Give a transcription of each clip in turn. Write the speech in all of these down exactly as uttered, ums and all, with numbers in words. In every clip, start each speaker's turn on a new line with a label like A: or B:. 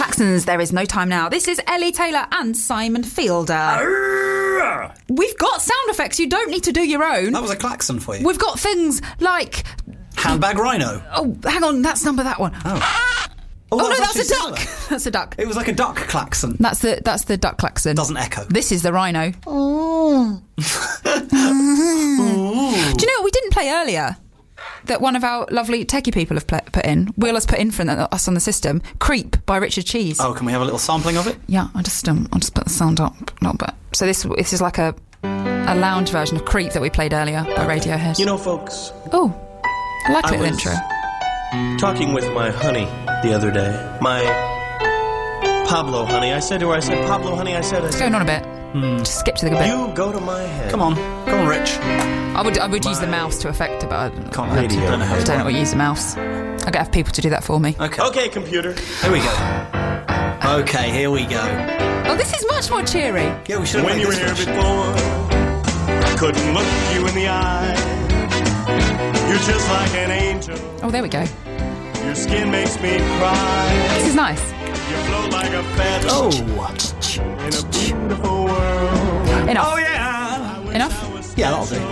A: Claxons, there is no time now. This is Ellie Taylor and Simon Fielder.
B: Arrgh!
A: We've got sound effects. You don't need to do your own.
B: That was a klaxon for you.
A: We've got things like...
B: Handbag rhino.
A: Oh, hang on. That's number that one.
B: Oh.
A: Oh,
B: that
A: no,
B: was
A: that's a
B: actually
A: duck.
B: similar.
A: That's a duck.
B: It was like a duck klaxon.
A: That's the that's the duck klaxon.
B: Doesn't echo.
A: This is the rhino.
B: Oh.
A: Do you know what we didn't play earlier? That one of our lovely techie people have pl- put in. Will has put in for us on the system. Creep by Richard Cheese.
B: Oh, can we have a little sampling of it?
A: Yeah, I just um, I'll just put the sound up a little bit. So this this is like a a lounge version of Creep that we played earlier by Radiohead.
C: You know, folks.
A: Oh, I like
C: I
A: the
C: was
A: intro.
C: Talking with my honey the other day. My Pablo honey. I said to her, I said, Pablo honey, I said, I
A: It's
C: said,
A: going on a bit. Mm. Just skip to the good bit.
C: you go to my head.
B: Come on. Come on, Rich.
A: I would I would use the mouse to affect it, but I don't,
B: Can't
A: I
B: really.
A: don't,
B: Don't know how
A: I
B: to
A: don't
B: do
A: know what to use the mouse. I get people to do that for me.
B: Okay.
C: Okay, computer.
B: Here we go. Okay, here we go.
A: Oh, this is much more cheery.
B: Yeah, we should have
C: When
B: made
C: you were
B: this
C: here
B: version.
C: before, I couldn't look you in the eye. You're just like an angel.
A: Oh, there we go.
C: Your skin makes me cry.
A: This is nice.
C: You float like a feather
B: Oh.
C: in a beautiful world.
A: Enough.
B: Oh, yeah.
A: Enough?
B: Yeah, that'll do.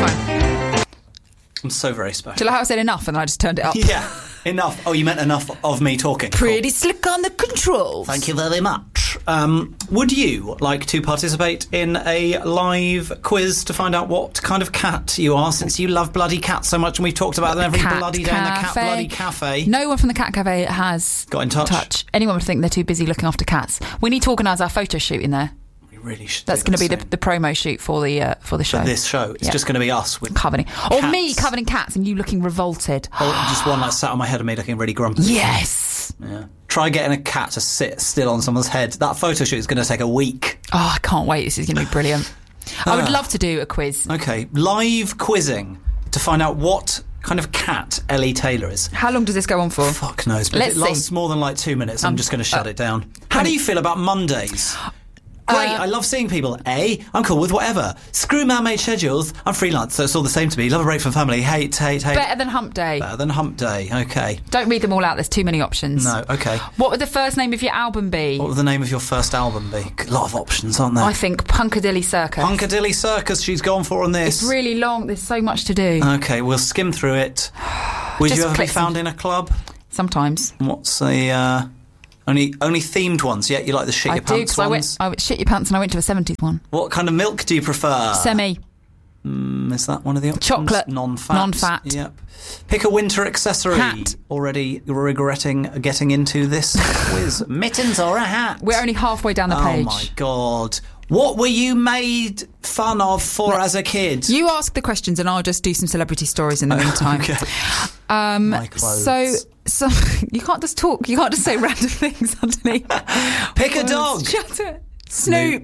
A: Fine.
B: I'm so very
A: Do
B: special.
A: you like how I said enough and then I just turned it up?
B: Yeah, enough. Oh, you meant enough of me talking.
A: Pretty
B: Cool.
A: slick on the controls.
B: Thank you very much. Um, would you like to participate in a live quiz to find out what kind of cat you are, since you love bloody cats so much and we've talked about them every
A: Cat
B: bloody day in the Cat
A: Cafe.
B: Bloody Cafe?
A: No one from the Cat Cafe has
B: Got in touch.
A: Anyone would think they're too busy looking after cats. We need to organise our photo shoot in there.
B: We really should.
A: That's going to be the, the promo shoot for the uh, for the show.
B: this show. It's
A: Yeah.
B: just going to be us with
A: Coveting. Or
B: cats.
A: me coveting cats and you looking revolted.
B: Oh, just one that sat on my head and me looking really grumpy.
A: Yes.
B: Yeah. Try getting a cat to sit still on someone's head. That photo shoot is going to take a week.
A: Oh, I can't wait. This is going to be brilliant. I would
B: Ah.
A: love to do a quiz.
B: Okay, live quizzing to find out what kind of cat Ellie Taylor is.
A: How long does this go on for?
B: Fuck knows, but
A: Let's
B: if it lasts
A: see.
B: more than like two minutes, I'm
A: Um,
B: just going to shut
A: uh,
B: it down. How do you feel about Mondays? Great,
A: Uh,
B: I love seeing people. A, I'm cool with whatever. Screw man-made schedules. I'm freelance, so it's all the same to me. Love a break from family. Hate, hate, hate.
A: Better than Hump Day.
B: Better than hump day. Okay.
A: Don't read them all out. There's too many options.
B: No, okay.
A: What would the first name of your album be?
B: What would the name of your first album be? A lot of options, aren't there?
A: I think Punkadilly Circus.
B: Punkadilly Circus she's gone for on this.
A: It's really long. There's so much to do.
B: Okay, we'll skim through it. Would
A: Just
B: you ever be
A: click some-
B: found in a club?
A: Sometimes.
B: What's the... Uh, only only themed ones, yeah? You like the shit
A: I
B: your
A: do,
B: pants
A: because I went,
B: ones?
A: I went shit your pants and I went to a seventies one.
B: What kind of milk do you prefer?
A: Semi.
B: Mm, is that one of the options?
A: Chocolate.
B: Non-fat.
A: Non-fat.
B: Yep. Pick a winter accessory.
A: Hat.
B: Already regretting getting into this quiz. Mittens or a hat?
A: We're only halfway down the
B: Oh
A: page.
B: my God. What were you made fun of for as a kid?
A: You ask the questions and I'll just do some celebrity stories in the meantime.
B: Okay.
A: Um,
B: My clothes.
A: So, so you can't just talk. You can't just say random things underneath.
B: Pick a dog.
A: Shut it. Snoop.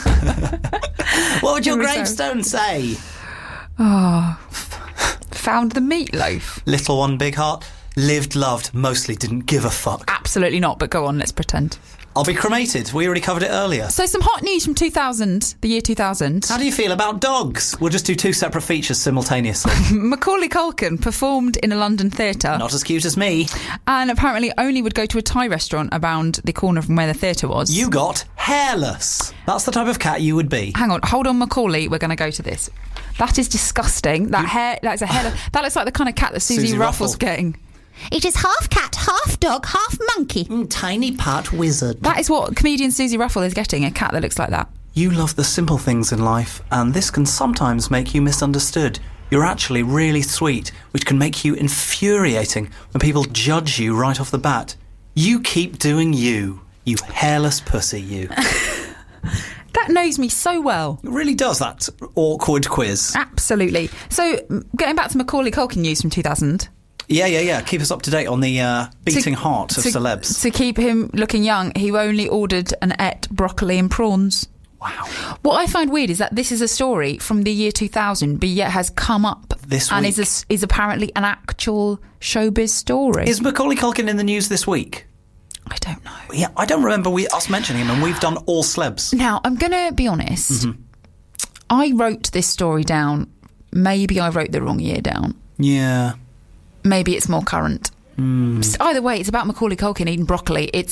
B: What would your
A: Here we go.
B: gravestone say?
A: Oh, found the meatloaf.
B: Little one, big heart. Lived, loved, mostly didn't give a fuck.
A: Absolutely not, but go on, let's pretend.
B: I'll be cremated. We already covered it earlier.
A: So some hot news from two thousand, the year two thousand.
B: How do you feel about dogs? We'll just do two separate features simultaneously.
A: Macaulay Culkin performed in a London theatre
B: Not as cute as me.
A: and apparently only would go to a Thai restaurant around the corner from where the theatre was.
B: You got hairless. That's the type of cat you would be.
A: Hang on, hold on, Macaulay, we're going to go to this. That is disgusting. That hair, that's a hair. That looks like the kind of cat that Susie,
B: Susie
A: Ruffles
B: Ruffle.
A: getting.
D: It is half cat, half dog, half monkey.
B: Mm, tiny part wizard.
A: That is what comedian Susie Ruffle is getting, a cat that looks like that.
B: You love the simple things in life, and this can sometimes make you misunderstood. You're actually really sweet, which can make you infuriating when people judge you right off the bat. You keep doing you, you hairless pussy, you.
A: That knows me so well.
B: It really does, that awkward quiz.
A: Absolutely. So, m- getting back to Macaulay Culkin news from two thousand.
B: Yeah, yeah, yeah. Keep us up to date on the uh, beating
A: To-
B: heart of
A: to,
B: celebs.
A: To keep him looking young, he only ordered and ate broccoli and prawns.
B: Wow.
A: What I find weird is that this is a story from the year two thousand, but yet has come up
B: This
A: and
B: week.
A: is a, is apparently an actual showbiz story.
B: Is Macaulay Culkin in the news this week?
A: I don't know.
B: Yeah, I don't remember we, us mentioning him, and we've done all celebs.
A: Now, I'm going to be honest.
B: Mm-hmm.
A: I wrote this story down. Maybe I wrote the wrong year down.
B: Yeah.
A: Maybe it's more current.
B: Mm.
A: Either way, it's about Macaulay Culkin eating broccoli. It's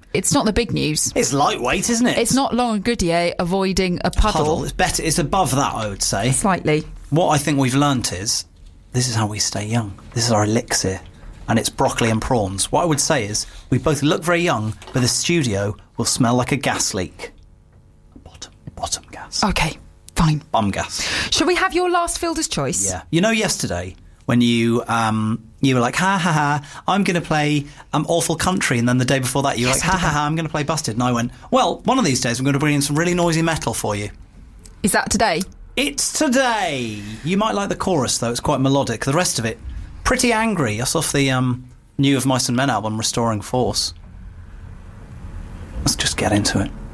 A: it's not the big news.
B: It's lightweight, isn't it?
A: It's not Lauren Goodyear avoiding a puddle.
B: Puddle. It's better. It's above that, I would say.
A: Slightly.
B: What I think we've learnt is this is how we stay young. This is our elixir. And it's broccoli and prawns. What I would say is we both look very young, but the studio will smell like a gas leak. Bottom, bottom gas.
A: Okay, fine.
B: Bum gas.
A: Shall we have your last fielder's choice?
B: Yeah. You know, yesterday when you um you were like, ha ha ha, I'm going to play um Awful Country, and then the day before that you were
A: Yes,
B: like,
A: I
B: ha
A: did
B: ha ha, I'm going to play Busted, and I went, well, one of these days I'm going to bring in some really noisy metal for you.
A: Is that today?
B: It's today. You might like the chorus though; it's quite melodic. The rest of it, pretty angry. That's off the um new Of Mice and Men album, Restoring Force. Let's just get into it.